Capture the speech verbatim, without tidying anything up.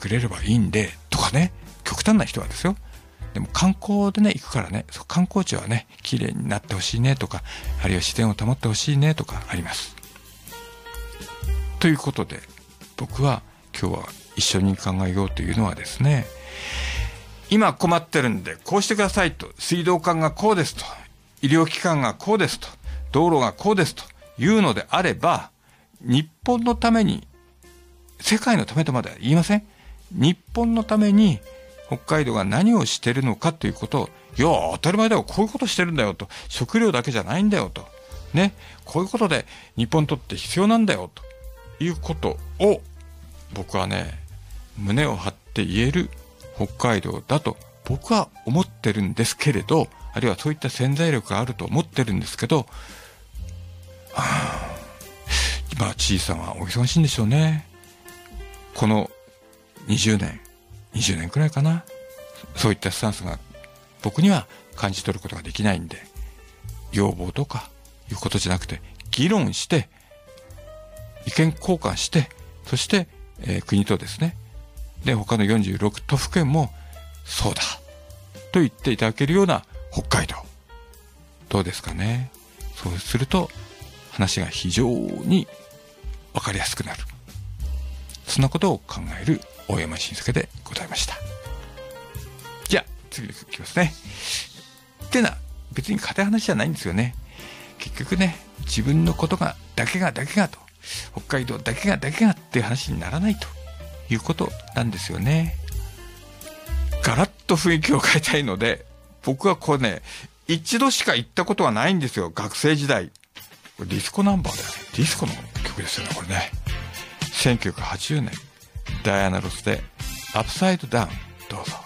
くれればいいんでとかね、極端な人はですよ。でも観光でね行くからね、観光地はね綺麗になってほしいねとか、あるいは自然を保ってほしいねとかあります。ということで僕は今日は一緒に考えようというのはですね、今困ってるんでこうしてくださいと、水道管がこうですと、医療機関がこうですと、道路がこうですというのであれば、日本のために、世界のためとまでは言いません。日本のために北海道が何をしてるのかということを、いや当たり前だよ、こういうことしてるんだよと、食料だけじゃないんだよとね、こういうことで日本にとって必要なんだよということを僕はね胸を張って言える北海道だと僕は思ってるんですけれど、あるいはそういった潜在力があると思ってるんですけど、はあ、今知事さんはお忙しいんでしょうね。このにじゅうねんにじゅうねんくらいかな、そういったスタンスが僕には感じ取ることができないんで、要望とかいうことじゃなくて議論して意見交換して、そして、えー、国とですね、で他のよんじゅうろくとふけんもそうだと言っていただけるような北海道、どうですかね。そうすると話が非常に分かりやすくなる、そんなことを考える大山慎介でございました。じゃあ次に行きますね。ってな別に硬い話じゃないんですよね。結局ね、自分のことがだけがだけがと、北海道だけがだけがっていう話にならないということなんですよね。ガラッと雰囲気を変えたいので、僕はこれね一度しか行ったことはないんですよ、学生時代。これディスコナンバーだよね、ディスコの曲ですよねこれね。せんきゅうひゃくはちじゅうねんダイアナ・ロスでアップサイドダウン、どうぞ。